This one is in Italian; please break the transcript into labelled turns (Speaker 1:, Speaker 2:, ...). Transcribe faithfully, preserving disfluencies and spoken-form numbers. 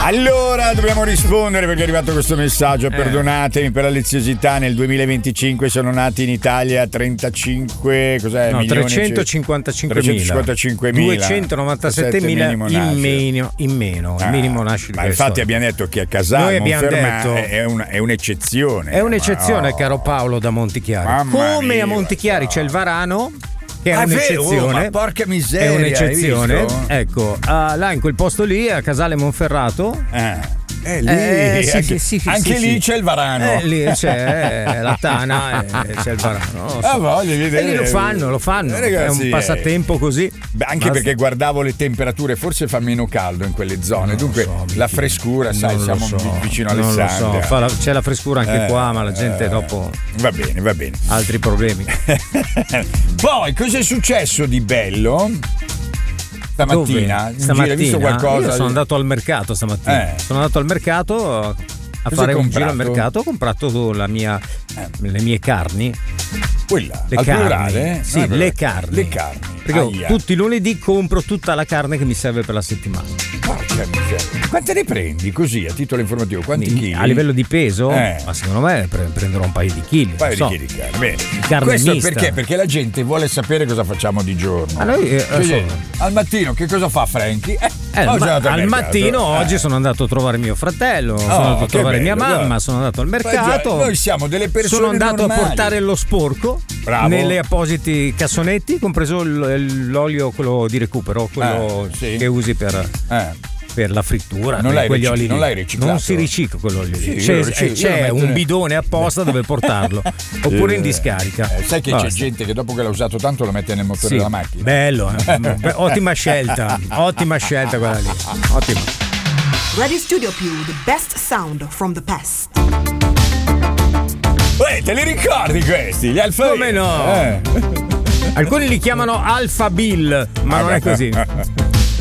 Speaker 1: Allora dobbiamo rispondere perché è arrivato questo messaggio.
Speaker 2: Eh.
Speaker 1: Perdonatemi per la leziosità. Nel duemilaventicinque sono nati in Italia trentacinque cos'è?
Speaker 2: No,
Speaker 1: milioni,
Speaker 2: trecentocinquantacinquemila
Speaker 1: trecentocinquantacinquemila
Speaker 2: duecentonovantasettemila in meno, in meno, il
Speaker 1: Ah,
Speaker 2: minimo nasce di
Speaker 1: ma
Speaker 2: questa
Speaker 1: infatti
Speaker 2: storia.
Speaker 1: abbiamo detto che a Casal
Speaker 2: Noi abbiamo
Speaker 1: Monferrato
Speaker 2: detto-
Speaker 1: è, una- è un'eccezione.
Speaker 2: È un'eccezione,
Speaker 1: Ma- oh.
Speaker 2: caro Paolo da Montichiari.
Speaker 1: Mamma
Speaker 2: Come
Speaker 1: mia,
Speaker 2: a Montichiari c'è il Varano, che è
Speaker 1: Ah, vero?
Speaker 2: un'eccezione.
Speaker 1: Ma porca miseria,
Speaker 2: È
Speaker 1: hai
Speaker 2: un'eccezione.
Speaker 1: visto?
Speaker 2: Ecco, ah, là in quel posto lì, a Casale Monferrato.
Speaker 1: Eh. Eh, lì,
Speaker 2: Eh, sì,
Speaker 1: anche,
Speaker 2: sì, sì,
Speaker 1: anche
Speaker 2: sì,
Speaker 1: lì
Speaker 2: sì.
Speaker 1: c'è il Varano.
Speaker 2: Eh, lì c'è la Tana e c'è il Varano. Non lo so.
Speaker 1: Ah, voglio
Speaker 2: E
Speaker 1: vedere.
Speaker 2: lì lo fanno, lo fanno.
Speaker 1: Eh, ragazzi,
Speaker 2: è un passatempo così.
Speaker 1: Beh, anche
Speaker 2: Basta.
Speaker 1: perché guardavo le temperature, forse fa meno caldo in quelle zone,
Speaker 2: Non lo
Speaker 1: dunque
Speaker 2: so,
Speaker 1: la
Speaker 2: Michi.
Speaker 1: frescura, sai,
Speaker 2: Non lo
Speaker 1: siamo
Speaker 2: so,
Speaker 1: vi- vicino
Speaker 2: non lo so.
Speaker 1: all'Alessandria.
Speaker 2: Fa la- c'è la frescura anche
Speaker 1: Eh,
Speaker 2: qua, ma la gente
Speaker 1: eh,
Speaker 2: dopo
Speaker 1: Va bene, va bene.
Speaker 2: altri problemi.
Speaker 1: Poi, cosa è successo di bello? Stamattina?
Speaker 2: Dove?
Speaker 1: In giro,
Speaker 2: Stamattina
Speaker 1: hai visto qualcosa?
Speaker 2: Io sono andato al mercato stamattina.
Speaker 1: Eh.
Speaker 2: Sono andato al mercato a
Speaker 1: Cosa
Speaker 2: fare
Speaker 1: hai
Speaker 2: un giro al
Speaker 1: comprato?
Speaker 2: mercato. Ho comprato la mia, le mie carni.
Speaker 1: Quella,
Speaker 2: Le
Speaker 1: al
Speaker 2: carni.
Speaker 1: plurale?
Speaker 2: Sì,
Speaker 1: Ah,
Speaker 2: le carni.
Speaker 1: Le carni.
Speaker 2: Perché io
Speaker 1: Aia.
Speaker 2: tutti i lunedì compro tutta la carne che mi serve per la settimana.
Speaker 1: Porca miseria. Quante ne prendi così a titolo informativo? Quanti chili?
Speaker 2: A livello di peso,
Speaker 1: Eh.
Speaker 2: ma secondo me pre- prenderò un paio di chili.
Speaker 1: Un paio
Speaker 2: non so.
Speaker 1: di chili di carne. Bene.
Speaker 2: Carne
Speaker 1: Questo
Speaker 2: mista.
Speaker 1: perché? Perché la gente vuole sapere cosa facciamo di giorno.
Speaker 2: Ma noi, eh,
Speaker 1: Quindi,
Speaker 2: adesso-
Speaker 1: al mattino che cosa fa Frankie? Eh,
Speaker 2: Eh,
Speaker 1: oggi
Speaker 2: ma-
Speaker 1: è andato
Speaker 2: al
Speaker 1: mercato.
Speaker 2: mattino
Speaker 1: Eh.
Speaker 2: oggi sono andato a trovare mio fratello, sono andato a
Speaker 1: che
Speaker 2: trovare mia
Speaker 1: bello,
Speaker 2: mamma,
Speaker 1: guarda.
Speaker 2: sono andato al
Speaker 1: Ma già,
Speaker 2: mercato.
Speaker 1: noi siamo delle persone
Speaker 2: Sono andato
Speaker 1: normali.
Speaker 2: a portare lo sporco
Speaker 1: Bravo.
Speaker 2: nelle appositi cassonetti, compreso l- l'olio quello di recupero, quello
Speaker 1: Eh, sì.
Speaker 2: che usi per,
Speaker 1: Eh.
Speaker 2: per la frittura.
Speaker 1: Non l'hai
Speaker 2: quegli
Speaker 1: rici-
Speaker 2: oli lì.
Speaker 1: non l'hai riciclato?
Speaker 2: Non si ricicla quell'olio
Speaker 1: Sì,
Speaker 2: lì.
Speaker 1: io
Speaker 2: C'è,
Speaker 1: lo riciclo,
Speaker 2: eh, c'è
Speaker 1: io lo metto
Speaker 2: un
Speaker 1: nel-
Speaker 2: bidone apposta dove portarlo, oppure in
Speaker 1: Eh,
Speaker 2: discarica.
Speaker 1: eh, sai che
Speaker 2: Basta.
Speaker 1: c'è gente che dopo che l'ha usato tanto lo mette nel motore
Speaker 2: Sì,
Speaker 1: della macchina.
Speaker 2: bello, eh. Beh, ottima scelta, ottima scelta quella lì. Ottima.
Speaker 3: Radio Studio Più, the best sound from the past.
Speaker 1: Uè, te li ricordi questi? Gli Alfa
Speaker 2: Come no?
Speaker 1: Eh.
Speaker 2: Alcuni li chiamano Alpha Bill, ma non è così.